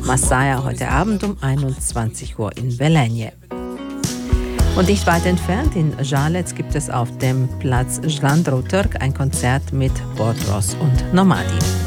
Massaia heute Abend um 21 Uhr in Velenje. Und nicht weit entfernt in Žalec gibt es auf dem Platz Žlandrov Trg ein Konzert mit Bordros und Nomadi.